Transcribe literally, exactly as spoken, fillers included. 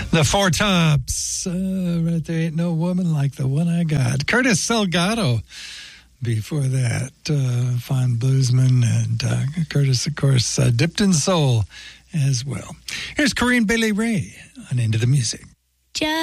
The Four Tops. Uh, right there ain't no woman like the one I got. Curtis Salgado. Before that, uh, fine bluesman, and uh, Curtis, of course, uh, dipped in soul as well. Here's Corinne Bailey Rae on Into the Music. Just